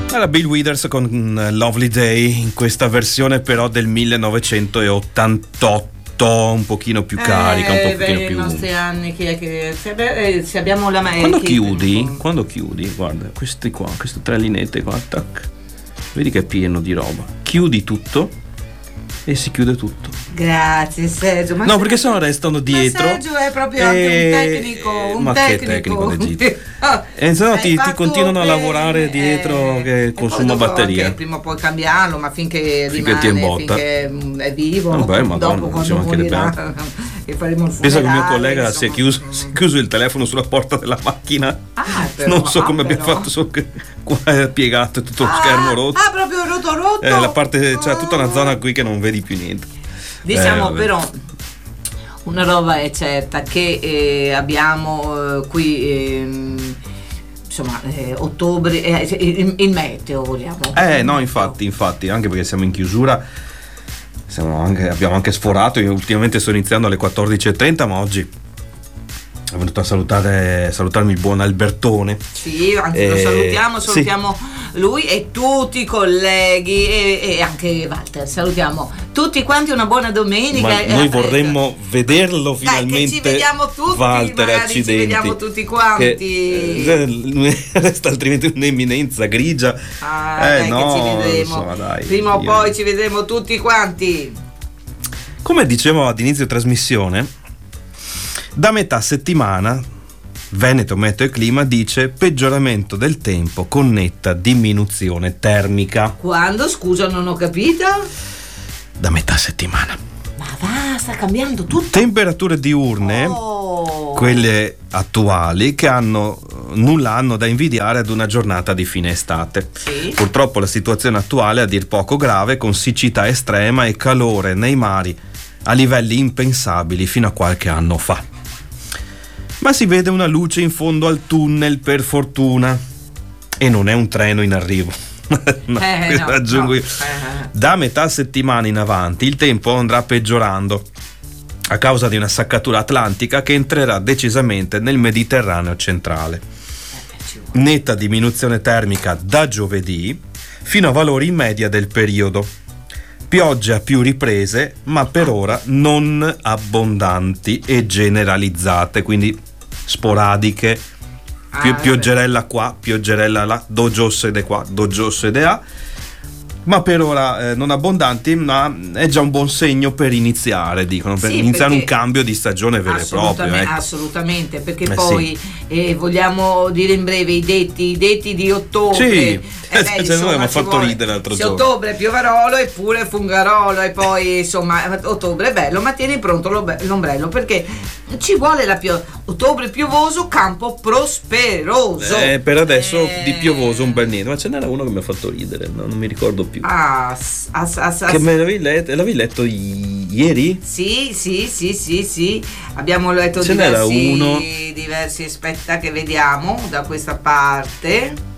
Era Bill Withers con Lovely Day, in questa versione però del 1988, un pochino più carica, un pochino più. I nostri anni, chi è che se abbiamo la Quando chiudi, guarda, queste qua, queste tre linette qua, tac. Vedi che è pieno di roba. Chiudi tutto e si chiude tutto. Grazie Sergio. No, perché sennò restano dietro. Ma Sergio è proprio anche un tecnico. Ma che tecnico d'Egitto. E se no ti continuano a lavorare dietro che consuma batteria. Prima o poi cambiarlo, ma finché rimane, ti imbotta. Finché è vivo. Vabbè, dopo quando morirà e faremo il funerale. Penso che il mio collega si è chiuso il telefono sulla porta della macchina. Non so come abbia fatto, so che qua è piegato, tutto lo schermo rotto. Proprio rotto. La parte, c'è tutta una zona qui che non vedi più niente. Diciamo però una roba è certa che abbiamo qui insomma ottobre, il meteo vogliamo. No, infatti, anche perché siamo in chiusura, abbiamo anche sforato. Io ultimamente sto iniziando alle 14:30, ma oggi è venuto a salutarmi il buon Albertone. Sì, anzi lo salutiamo sì. Lui e tutti i colleghi e anche Walter, salutiamo tutti quanti, una buona domenica. Ma noi vorremmo vederlo finalmente. Che ci vediamo tutti, Walter, accidenti. Ci vediamo tutti quanti. Resta altrimenti un'eminenza grigia. No, che ci vedremo. Insomma, dai, prima o poi ci vedremo tutti quanti. Come dicevo ad inizio trasmissione, da metà settimana Veneto Meteo e Clima dice peggioramento del tempo con netta diminuzione termica. Quando? Scusa, non ho capito. Da metà settimana. Ma sta cambiando tutto. Temperature diurne, quelle attuali, che nulla hanno da invidiare ad una giornata di fine estate. Sì. Purtroppo la situazione attuale è a dir poco grave, con siccità estrema e calore nei mari a livelli impensabili fino a qualche anno fa. Ma si vede una luce in fondo al tunnel, per fortuna, e non è un treno in arrivo. Aggiungo io. Da metà settimana in avanti il tempo andrà peggiorando a causa di una saccatura atlantica che entrerà decisamente nel Mediterraneo centrale. Netta diminuzione termica da giovedì fino a valori in media del periodo. Piogge a più riprese, ma per ora non abbondanti e generalizzate, quindi sporadiche. Pioggerella qua, pioggerella là, dogiossede qua, dogiossede là, ma per ora non abbondanti, ma è già un buon segno per iniziare, dicono, per iniziare un cambio di stagione vero e proprio. Assolutamente, perché poi vogliamo dire in breve i detti di ottobre. Sì. Noi mi ha fatto ridere l'altro giorno. Ottobre è piovarolo eppure fungarolo, e poi insomma ottobre è bello, ma tieni pronto l'ombrello, perché ci vuole ottobre piovoso, campo prosperoso. Per adesso di piovoso un bel niente, ma ce n'era uno che mi ha fatto ridere, non mi ricordo più. Che me l'avevi letto ieri? Sì. Abbiamo letto diversi, aspetta che vediamo da questa parte.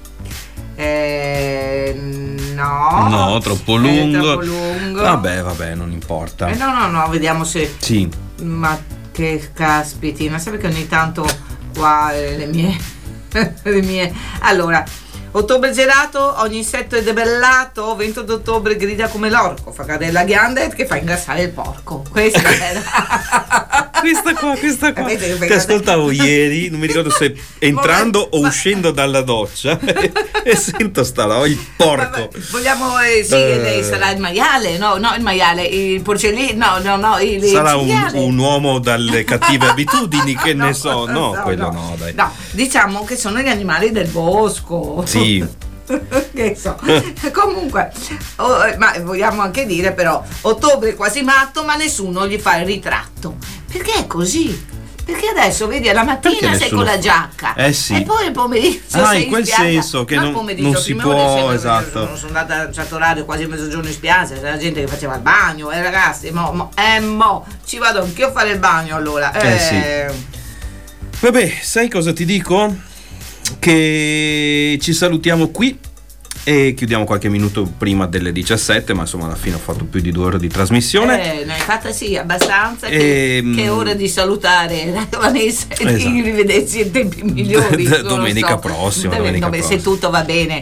No, troppo lungo. Vabbè, non importa. No, vediamo se. Sì. Ma che caspitina, sai che ogni tanto qua le mie. Allora, ottobre gelato, ogni insetto è debellato, vento d'ottobre grida come l'orco, fa cadere la ghianda che fa ingrassare il porco. Questa era. questa qua. Ti ascoltavo ieri, non mi ricordo se entrando o uscendo dalla doccia e sento il porco. Vogliamo lei sarà il maiale, no, il maiale, il porcellino, no, sarà un uomo dalle cattive abitudini, che ne so, quello no, dai. No, diciamo che sono gli animali del bosco. Sì. Che so. Comunque ma vogliamo anche dire però ottobre è quasi matto, ma nessuno gli fa il ritratto, perché è così, perché adesso vedi alla mattina sei con la giacca sì. E poi il pomeriggio sei in quel senso che non si può, esatto. Sono andata a un certo orario quasi mezzogiorno in spiaggia, c'era gente che faceva il bagno, ragazzi, mo ci vado anch'io a fare il bagno allora. Sì. Vabbè, sai cosa ti dico? Che ci salutiamo qui e chiudiamo qualche minuto prima delle 17, ma insomma alla fine ho fatto più di 2 ore di trasmissione. Ne hai fatta abbastanza, che è ora di salutare la Vanessa e di rivederci in tempi migliori. Domenica prossima. Se tutto va bene,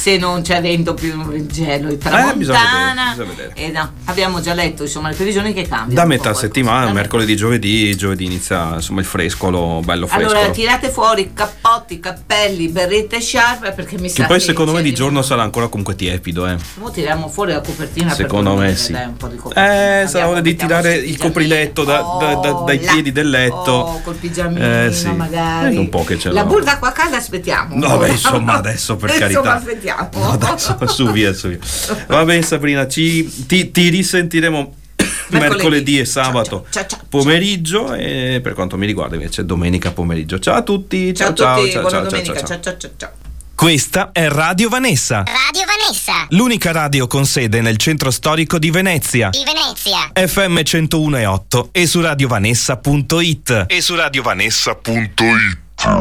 se non c'è vento più in gelo e tramontana. Bisogna vedere. No, abbiamo già letto insomma le previsioni che cambiano. Da metà settimana, mercoledì, giovedì inizia insomma il frescolo, bello fresco. Allora tirate fuori cappotti, cappelli, berrette e sciarpe, perché mi sa che poi secondo me di giorno sarà ancora comunque tiepido. Mo tiriamo fuori la copertina, secondo me sì. Dai, un po' di copertina. Sarà ora di tirare il copriletto dai piedi del letto. Col pigiamino sì. magari. Un po' che ce l'ho. La burra acqua calda aspettiamo. No, beh, insomma, adesso per carità. Insomma, aspettiamo. No, adesso su via. Va bene, Sabrina, ti risentiremo mercoledì e sabato ciao. pomeriggio, e per quanto mi riguarda invece domenica pomeriggio. Ciao a tutti. Ciao a tutti, buona domenica. Ciao. Questa è Radio Vanessa. Radio Vanessa. L'unica radio con sede nel centro storico di Venezia. FM 101.8 e su radiovanessa.it.